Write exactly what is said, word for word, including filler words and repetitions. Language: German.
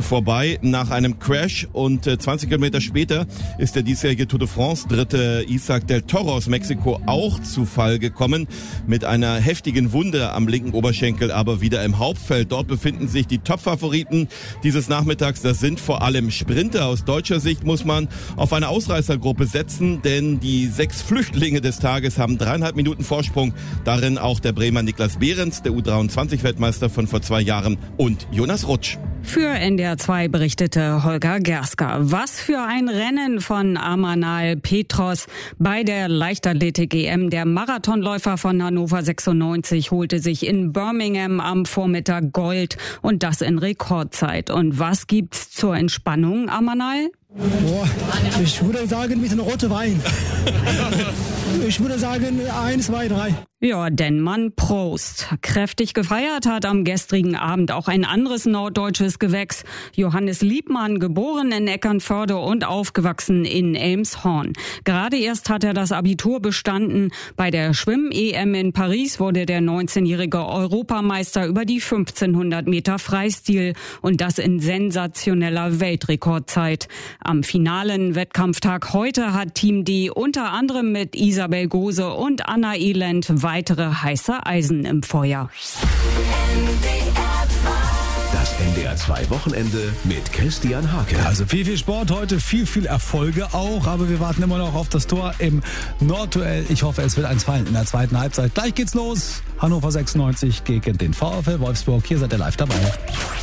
vorbei nach einem Crash und äh, zwanzig Kilometer später ist der diesjährige Tour de France Dritte Isaac del Toro aus Mexiko auch zu Fall gekommen mit einer heftigen Wunde am linken Oberschenkel, aber wieder im Hauptfeld. Dort befinden sich die Top-Favoriten dieses Nachmittags. Das sind vor allem Sprinter. Aus deutscher Sicht muss man auf eine Ausreißergruppe setzen, denn die sechs Flüchtlinge des Tages haben dreieinhalb Minuten Vorsprung. Darin auch der Bremer Niklas Behrens, der U dreiundzwanzig-Weltmeister von vor zwei Jahren, und Jonas Rutsch. Für N D R zwei berichtete Holger Gerska. Was für ein Rennen von Amanal Petros bei der Leichtathletik-E M. Der Marathonläufer von Hannover sechsundneunzig holte sich in Birmingham am Vormittag Gold und das in Rekordzeit. Und was gibt's zur Entspannung, Amanal? Boah, ich würde sagen, ein bisschen rote Wein. Ich würde sagen, eins, zwei, drei. Ja, Dennmann, Prost. Kräftig gefeiert hat am gestrigen Abend auch ein anderes norddeutsches Gewächs. Johannes Liebmann, geboren in Eckernförde und aufgewachsen in Elmshorn. Gerade erst hat er das Abitur bestanden. Bei der Schwimm-E M in Paris wurde der neunzehnjährige Europameister über die fünfzehnhundert Meter Freistil und das in sensationeller Weltrekordzeit. Am finalen Wettkampftag heute hat Team D unter anderem mit Isabel Gose und Anna Elend weitere heiße Eisen im Feuer. Das N D R zwei Wochenende mit Christian Hake. Also viel, viel Sport heute, viel, viel Erfolge auch, aber wir warten immer noch auf das Tor im Nordduell. Ich hoffe, es wird eins fallen in der zweiten Halbzeit. Gleich geht's los. Hannover sechsundneunzig gegen den VfL Wolfsburg. Hier seid ihr live dabei.